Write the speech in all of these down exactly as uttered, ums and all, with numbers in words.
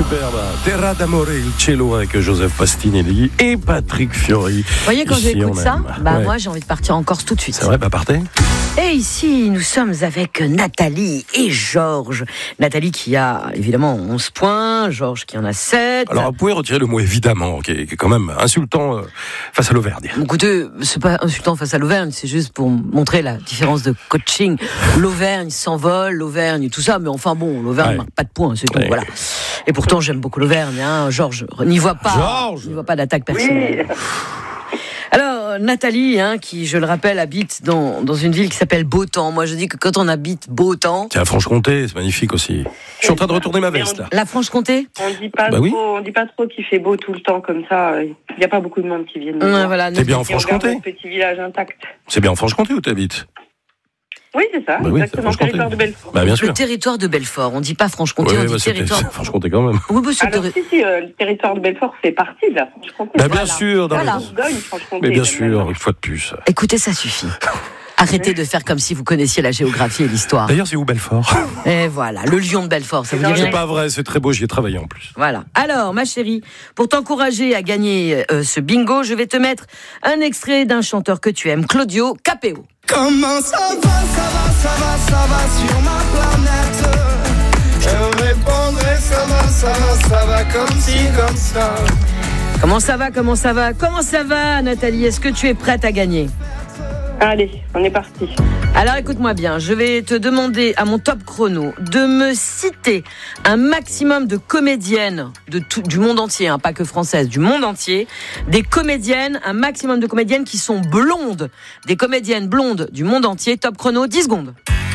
superbe. Terra d'amore il cielo avec Joseph Pastinelli et Patrick Fiori. Vous voyez, quand Ici, j'écoute ça, bah ouais. moi j'ai envie de partir en Corse tout de suite. C'est vrai, bah partez. Et ici, nous sommes avec Nathalie et Georges. Nathalie qui a évidemment onze points, Georges qui en a sept. Alors, vous pouvez retirer le mot évidemment, qui est, qui est quand même insultant euh, face à l'Auvergne. Écoutez, c'est pas insultant face à l'Auvergne, c'est juste pour montrer la différence de coaching. L'Auvergne s'envole, l'Auvergne, tout ça, mais enfin bon, l'Auvergne ouais. marque pas de points, c'est tout, ouais. voilà. Et pourtant, j'aime beaucoup l'Auvergne, hein, Georges. N'y voit pas, Georges n'y voit pas d'attaque personnelle. Oui. Alors, Nathalie, hein, qui, je le rappelle, habite dans, dans une ville qui s'appelle Beautemps. Moi, je dis que quand on habite Beautemps... C'est à Franche-Comté, c'est magnifique aussi. Je suis en train de retourner ma veste, là. La Franche-Comté ? On dit pas bah trop, oui. on dit pas trop qu'il fait beau tout le temps comme ça. Il n'y a pas beaucoup de monde qui viennent. Ouais, voilà, T'es bien en Franche-Comté ? Un petit village intact. C'est bien en Franche-Comté où t'habites ? Oui, c'est ça, bah oui, exactement, le territoire de Belfort. Bah bien sûr. Le territoire de Belfort, on dit pas Franche-Comté, oui, on dit bah, territoire... C'est Franche-Comté quand même. Oui, bah, c'est Alors, terri- si, si, euh, le territoire de Belfort fait partie de la Franche-Comté. Bah Voilà. bien sûr, dans Voilà. les... Bourgogne, Franche-Comté, mais bien même sûr, maintenant. une fois de plus. Écoutez, ça suffit. Arrêtez de faire comme si vous connaissiez la géographie et l'histoire. D'ailleurs, c'est où Belfort ? Et voilà, le lion de Belfort, ça vous dit Non, rien ? C'est pas vrai, c'est très beau, j'y ai travaillé en plus. Voilà. Alors, ma chérie, pour t'encourager à gagner euh, ce bingo, je vais te mettre un extrait d'un chanteur que tu aimes, Claudio Capéo. Comment ça va, ça va, ça va, ça va sur ma planète. Je répondrai ça va, ça va, ça va comme ci, comme ça. Comment ça va, comment ça va Comment ça va, Nathalie ? Est-ce que tu es prête à gagner ? Allez, on est parti. Alors écoute-moi bien, je vais te demander à mon top chrono de me citer un maximum de comédiennes de tout, du monde entier, hein, pas que françaises, du monde entier, des comédiennes, un maximum de comédiennes qui sont blondes, des comédiennes blondes du monde entier, top chrono, dix secondes.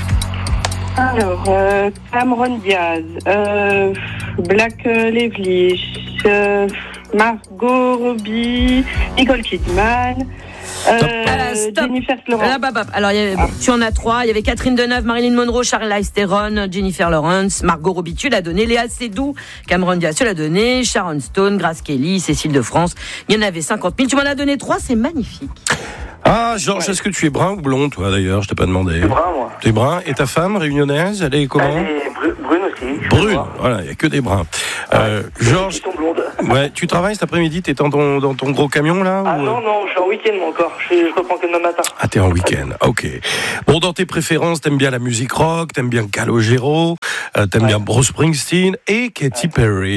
Alors, euh, Cameron Diaz, euh, Black Lively, euh, Margot Robbie, Nicole Kidman, euh, Ah, stop. Jennifer Lawrence. Ah, bah, bah. Alors, il y avait, tu en as trois. Il y avait Catherine Deneuve, Marilyn Monroe, Charlize Theron, Jennifer Lawrence, Margot Robbie, tu l'as donné, Léa Seydoux, Cameron Diaz, tu l'as donné, Sharon Stone, Grace Kelly, Cécile de France. Il y en avait cinquante mille. Tu m'en as donné trois, c'est magnifique. Ah, Georges, est-ce que tu es brun ou blond, toi, d'ailleurs ? Je t'ai pas demandé. C'est brun, moi. T'es brun. Et ta femme, réunionnaise, elle est comment ? Elle est bru- brune aussi. Brune. Voilà, il n'y a que des bruns. Euh, Georges, Ils sont blondes. ouais, tu travailles cet après-midi ? T'es dans ton, dans ton gros camion, là Ah ou... non, non, je suis en week-end, moi, encore. Je, je reprends que demain matin. Ah, t'es en week-end. Ok. Bon, dans tes préférences, t'aimes bien la musique rock, t'aimes bien Calogero, euh, t'aimes Ouais. bien Bruce Springsteen et Katy Perry.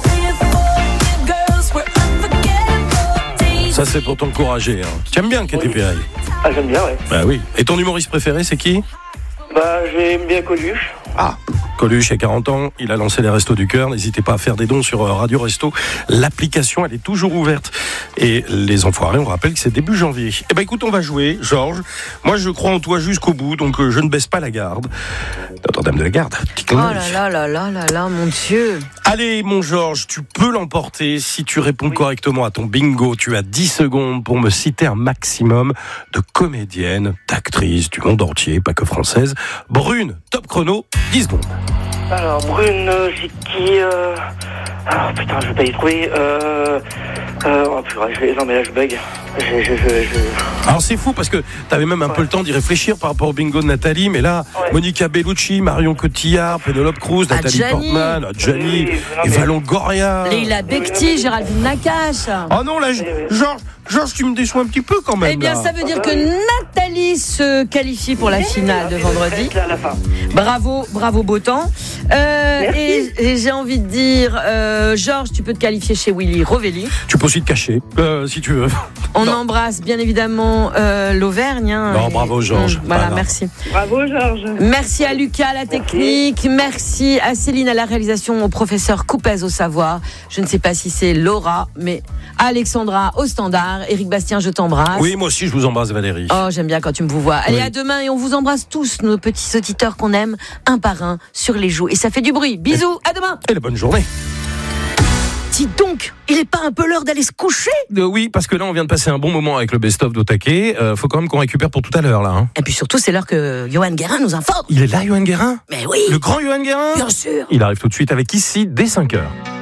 Ça, c'est pour t'encourager. Hein. Tu aimes bien Katy Oui. Perry ? Ah, j'aime bien, ouais. Bah oui. Et ton humoriste préféré, c'est qui ? Bah, j'aime bien Coluche. Ah, Coluche a quarante ans, il a lancé les Restos du Cœur. N'hésitez pas à faire des dons sur Radio Resto. L'application, elle est toujours ouverte. Et les enfoirés, on rappelle que c'est début janvier. Eh ben écoute, on va jouer, Georges. Moi, je crois en toi jusqu'au bout, donc euh, je ne baisse pas la garde. Notre-Dame de la Garde. Petit Oh clin d'œil. là là là là là là, mon Dieu. Allez, mon Georges, tu peux l'emporter si tu réponds Oui. correctement à ton bingo. Tu as dix secondes pour me citer un maximum de comédiennes, d'actrices du monde entier, pas que françaises. Brune, top chrono, dix secondes. Alors, brune, euh, c'est qui euh... Alors, putain, je vais pas y trouver. Euh... euh... Oh, purée, je vais... Non, mais là, je bug. Je... je, je, je... Alors c'est fou parce que t'avais même un Ouais. peu le temps d'y réfléchir par rapport au bingo de Nathalie, mais là, Ouais. Monica Bellucci, Marion Cotillard, Penelope Cruz, Ah, Nathalie Gianni. Portman, ah, Gianni, Oui, oui, non, et mais- Valon Goria. Leila Bekti, Géraldine Nakache. Oh non, là, je- Georges, Georges, tu me déçois un petit peu quand même. Eh bien, là. ça veut dire Ah que bah oui. Nathalie se qualifie pour la finale de vendredi. Là, à la fin. Bravo, bravo Beautemps. Euh, Merci. et, et j'ai envie de dire, euh, Georges, tu peux te qualifier chez Willy Rovelli. Tu peux aussi te cacher, euh, si tu veux. On Non. embrasse bien évidemment euh, l'Auvergne. hein, Non, et- bravo, Georges. Hum, Voilà, Voilà. merci. Bravo, Georges. Merci à Lucas à la technique, merci à Céline à la réalisation, au professeur Coupez au savoir. Je ne sais pas si c'est Laura, mais Alexandra au standard. Éric Bastien, je t'embrasse. Oui, moi aussi, je vous embrasse, Valérie. Oh, j'aime bien quand tu me vous vois. Allez, Oui. à demain et on vous embrasse tous, nos petits auditeurs qu'on aime, un par un, sur les joues. Et ça fait du bruit. Bisous, à demain. Et la bonne journée. Dis donc, il est pas un peu l'heure d'aller se coucher ? Euh, oui, parce que là, on vient de passer un bon moment avec le best-of d'Otake. Euh, faut quand même qu'on récupère pour tout à l'heure, là. Hein. Et puis surtout, c'est l'heure que Johan Guérin nous informe. Il est là, Johan Guérin ? Mais oui, Le grand Johan Guérin ? bien sûr. Il arrive tout de suite avec Ici, dès cinq heures.